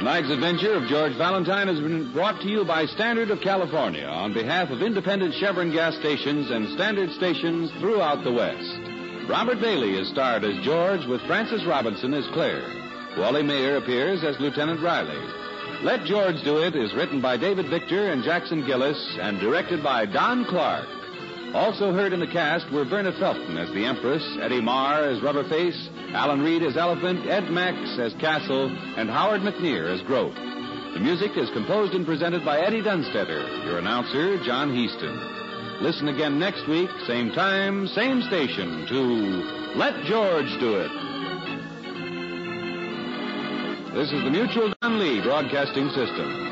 Tonight's adventure of George Valentine has been brought to you by Standard of California on behalf of independent Chevron gas stations and Standard stations throughout the West. Robert Bailey is starred as George with Frances Robinson as Claire. Wally Mayer appears as Lieutenant Riley. Let George Do It is written by David Victor and Jackson Gillis and directed by Don Clark. Also heard in the cast were Verna Felton as the Empress, Eddie Marr as Rubberface, Alan Reed as Elephant, Ed Max as Castle, and Howard McNear as Groat. The music is composed and presented by Eddie Dunstetter, your announcer, John Heaston. Listen again next week, same time, same station, to Let George Do It. This is the Mutual John Lee Broadcasting System.